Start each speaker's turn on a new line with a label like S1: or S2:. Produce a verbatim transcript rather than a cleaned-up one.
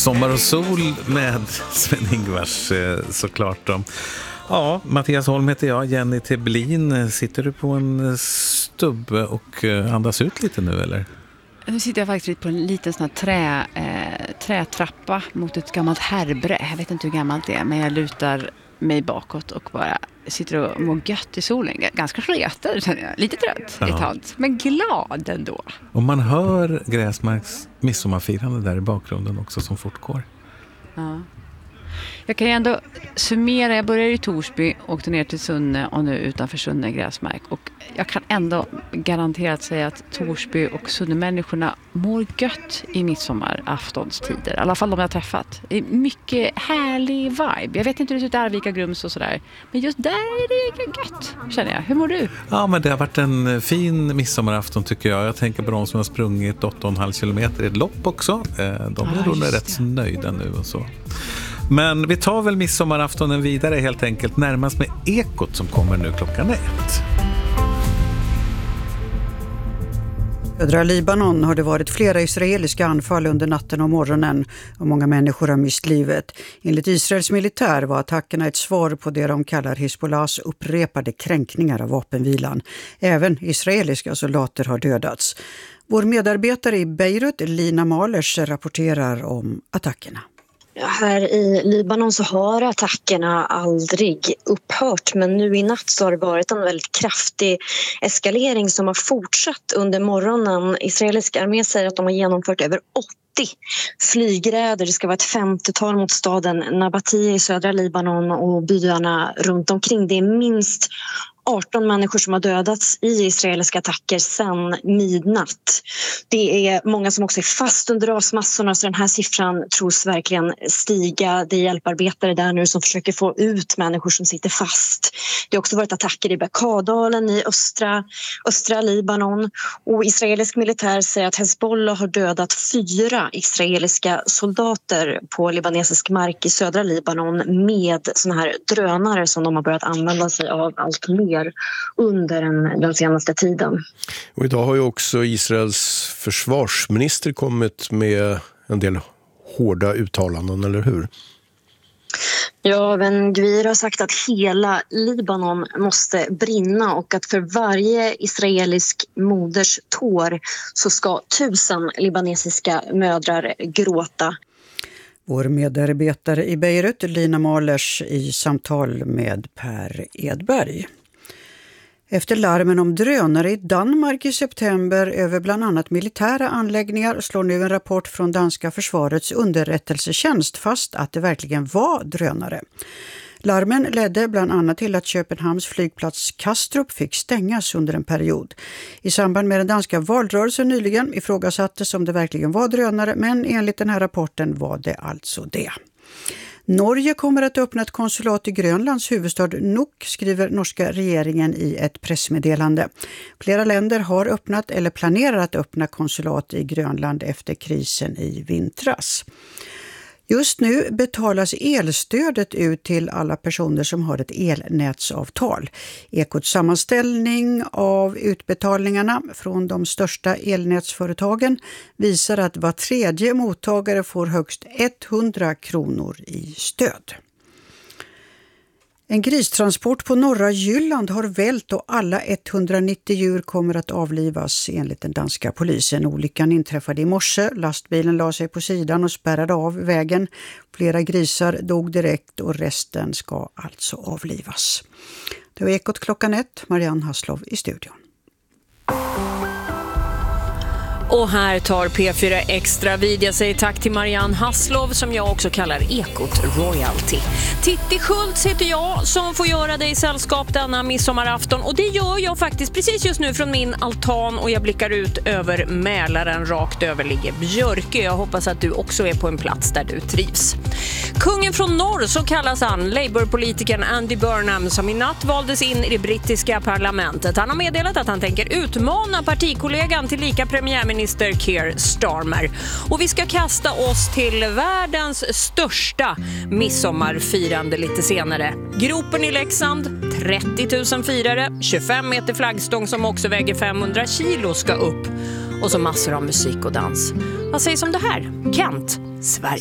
S1: Sommar och sol med Sven-Ingvars såklart då. Ja, Mattias Holm heter jag, Jenny Teblin. Sitter du på en stubbe och andas ut lite nu eller?
S2: Nu sitter jag faktiskt på en liten sån här trä, eh, trätrappa mot ett gammalt härbre. Jag vet inte hur gammalt det är, men jag lutar mig bakåt och bara sitter och mår gött i solen. Ganska sletad, lite trött ja. Ett tag, men glad ändå.
S1: Och man hör Gräsmarks midsommarfirande där i bakgrunden också som fortgår.
S2: Ja. Jag kan ju ändå summera, jag började i Torsby, åkte ner till Sunne och nu utanför Sunne Gräsmark. Och jag kan ändå garanterat säga att Torsby och Sunne-människorna mår gött i midsommaraftonstider. I alla fall de jag har träffat. Det är mycket härlig vibe. Jag vet inte hur det ser ut i Arvika, Grums och sådär. Men just där är det gött, känner jag. Hur mår du?
S1: Ja, men det har varit en fin midsommarafton tycker jag. Jag tänker på de som har sprungit åtta komma fem kilometer i ett lopp också. De är nog rätt så nöjda nu och så. Men vi tar väl midsommaraftonen vidare helt enkelt, närmast med Ekot som kommer nu klockan ett.
S3: I södra Libanon har det varit flera israeliska anfall under natten och morgonen och många människor har mist livet. Enligt Israels militär var attackerna ett svar på det de kallar Hezbollahs upprepade kränkningar av vapenvilan. Även israeliska soldater har dödats. Vår medarbetare i Beirut, Lina Malers, rapporterar om attackerna.
S4: Här i Libanon så har attackerna aldrig upphört, men nu i natt så har det varit en väldigt kraftig eskalering som har fortsatt under morgonen. Israeliska armé säger att de har genomfört över åttio flygräder. Det ska vara ett femtiotal mot staden Nabatieh i södra Libanon och byarna runt omkring. Det är minst arton människor som har dödats i israeliska attacker sedan midnatt. Det är många som också är fast under rasmassorna, så den här siffran tros verkligen stiga. Det är hjälparbetare där nu som försöker få ut människor som sitter fast. Det har också varit attacker i Bekaa-dalen i östra, östra Libanon, och israelisk militär säger att Hezbollah har dödat fyra israeliska soldater på libanesisk mark i södra Libanon med såna här drönare som de har börjat använda sig av allt mer under den, den senaste tiden.
S5: Och idag har ju också Israels försvarsminister kommit med en del hårda uttalanden, eller hur?
S4: Ja, Ben Gvir har sagt att hela Libanon måste brinna och att för varje israelisk moders tår så ska tusen libanesiska mödrar gråta.
S3: Vår medarbetare i Beirut, Lina Malers, i samtal med Per Edberg. Efter larmen om drönare i Danmark i september över bland annat militära anläggningar slår nu en rapport från danska försvarets underrättelsetjänst fast att det verkligen var drönare. Larmen ledde bland annat till att Köpenhamns flygplats Kastrup fick stängas under en period. I samband med den danska valrörelsen nyligen ifrågasattes om det verkligen var drönare, men enligt den här rapporten var det alltså det. Norge kommer att öppna ett konsulat i Grönlands huvudstad Nuuk, skriver norska regeringen i ett pressmeddelande. Flera länder har öppnat eller planerar att öppna konsulat i Grönland efter krisen i vintras. Just nu betalas elstödet ut till alla personer som har ett elnätsavtal. Ekots sammanställning av utbetalningarna från de största elnätsföretagen visar att var tredje mottagare får högst hundra kronor i stöd. En gristransport på norra Jylland har vält och alla etthundranittio djur kommer att avlivas enligt den danska polisen. Olyckan inträffade i morse. Lastbilen la sig på sidan och spärrade av vägen. Flera grisar dog direkt och resten ska alltså avlivas. Det var Ekot klockan ett. Marianne Hasslov i studion.
S6: Och här tar P fyra Extra vid. Jag säger tack till Marianne Hasslov som jag också kallar Ekot Royalty. Titti Schultz heter jag som får göra dig sällskap denna midsommarafton. Och det gör jag faktiskt precis just nu från min altan och jag blickar ut över Mälaren. Rakt över ligger Björke. Jag hoppas att du också är på en plats där du trivs. Kungen från norr, så kallas han, Labour-politikern Andy Burnham, som i natt valdes in i det brittiska parlamentet. Han har meddelat att han tänker utmana partikollegan till lika premiärminister Keir Starmer. Och vi ska kasta oss till världens största midsommarfirande lite senare. Gropen i Leksand, trettio tusen firare, tjugofem meter flaggstång som också väger femhundra kilo ska upp. Och så massor av musik och dans. Vad sägs om det här? Kent, Sverige.